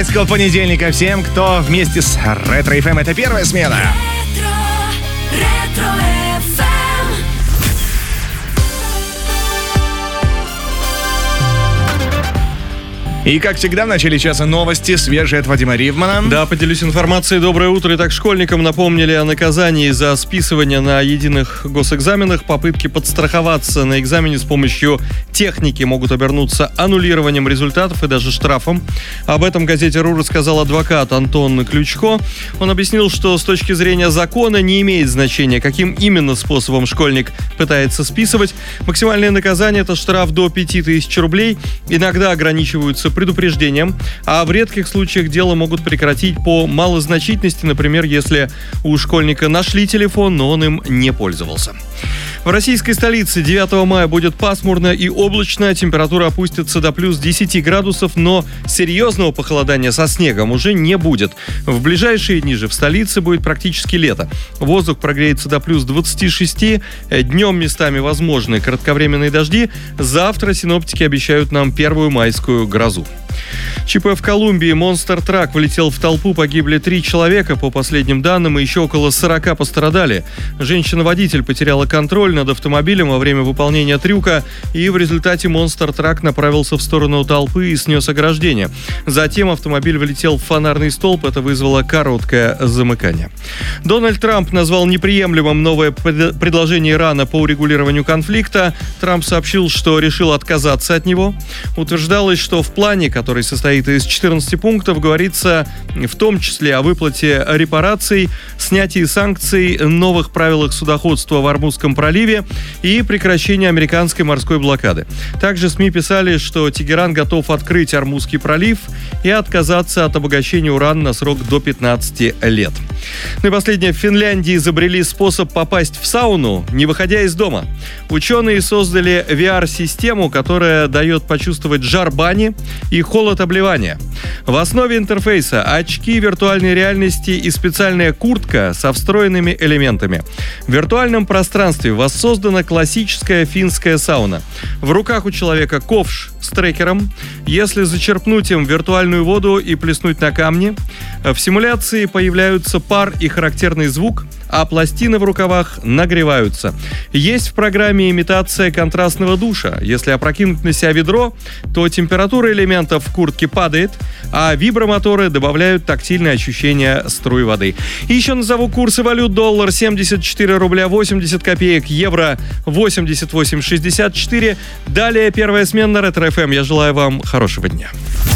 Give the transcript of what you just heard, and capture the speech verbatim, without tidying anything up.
майского понедельника всем, кто вместе с Ретро эф эм. Это первая смена. Ретро эф эм. И, как всегда, в начале часа новости, свежие от Вадима Ривмана. Да, поделюсь информацией. Доброе утро. Итак, школьникам напомнили о наказании за списывание на единых госэкзаменах. Попытки подстраховаться на экзамене с помощью техники могут обернуться аннулированием результатов и даже штрафом. Об этом газете РУ рассказал адвокат Антон Ключко. Он объяснил, что с точки зрения закона не имеет значения, каким именно способом школьник пытается списывать. Максимальное наказание – это штраф до пяти тысяч рублей. Иногда ограничиваются предупреждением, а в редких случаях дело могут прекратить по малозначительности, например, если у школьника нашли телефон, но он им не пользовался. В российской столице девятого мая будет пасмурно и облачно, температура опустится до плюс десяти градусов, но серьезного похолодания со снегом уже не будет. В ближайшие дни же в столице будет практически лето. Воздух прогреется до плюс двадцати шести, днем местами возможны кратковременные дожди. Завтра синоптики обещают нам первую майскую грозу. ЧП в Колумбии. Монстр-трак влетел в толпу, погибли три человека, по последним данным, и еще около сорока пострадали. Женщина-водитель потеряла контроль над автомобилем во время выполнения трюка, и в результате монстр-трак направился в сторону толпы и снес ограждение. Затем автомобиль влетел в фонарный столб, это вызвало короткое замыкание. Дональд Трамп назвал неприемлемым новое предложение Ирана по урегулированию конфликта. Трамп сообщил, что решил отказаться от него. Утверждалось, что в плане, который состоит из четырнадцати пунктов, говорится в том числе о выплате репараций, снятии санкций, новых правилах судоходства в Ормузском проливе и прекращении американской морской блокады. Также СМИ писали, что Тегеран готов открыть Ормузский пролив и отказаться от обогащения урана на срок до пятнадцати лет. Ну и последнее. В Финляндии изобрели способ попасть в сауну, не выходя из дома. Ученые создали ви ар-систему, которая дает почувствовать жар бани и холод обливания. В основе интерфейса очки виртуальной реальности и специальная куртка со встроенными элементами. В виртуальном пространстве воссоздана классическая финская сауна. В руках у человека ковш с трекером. Если зачерпнуть им виртуальную воду и плеснуть на камни, в симуляции появляются пар и характерный звук, а пластины в рукавах нагреваются. Есть в программе имитация контрастного душа. Если опрокинуть на себя ведро, то температура элементов в куртке падает, а вибромоторы добавляют тактильное ощущение струй воды. И еще назову курсы валют. Доллар семьдесят четыре рубля восемьдесят копеек, евро восемьдесят восемь шестьдесят четыре. Далее первая смена на Ретро эф эм. Я желаю вам хорошего дня.